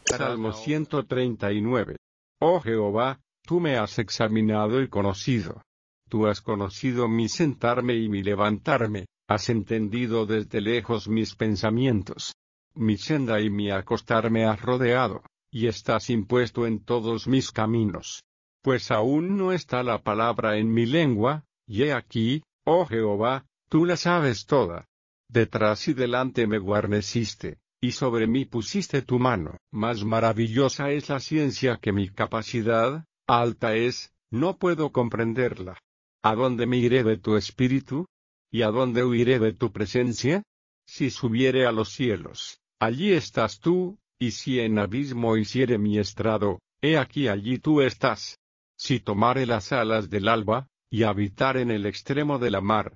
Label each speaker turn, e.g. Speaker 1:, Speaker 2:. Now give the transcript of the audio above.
Speaker 1: Salmo 139. Oh Jehová, tú me has examinado y conocido. Tú has conocido mi sentarme y mi levantarme, has entendido desde lejos mis pensamientos. Mi senda y mi acostarme has rodeado, y estás impuesto en todos mis caminos. Pues aún no está la palabra en mi lengua, y he aquí, oh Jehová, tú la sabes toda. Detrás y delante me guarneciste, y sobre mí pusiste tu mano. Más maravillosa es la ciencia que mi capacidad, alta es, no puedo comprenderla. ¿A dónde me iré de tu espíritu? ¿Y a dónde huiré de tu presencia? Si subiere a los cielos, allí estás tú, y si en abismo hiciere mi estrado, he aquí allí tú estás. Si tomare las alas del alba, y habitar en el extremo de la mar,